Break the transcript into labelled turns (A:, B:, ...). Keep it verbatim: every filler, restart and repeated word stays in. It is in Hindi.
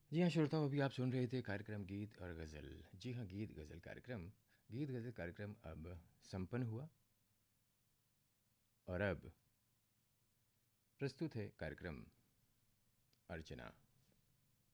A: जी हाँ श्रोताओं, अभी आप सुन रहे थे कार्यक्रम गीत और गज़ल। जी हाँ, गीत गज़ल कार्यक्रम गीत गज़ल कार्यक्रम अब संपन्न हुआ और अब प्रस्तुत है कार्यक्रम अर्चना।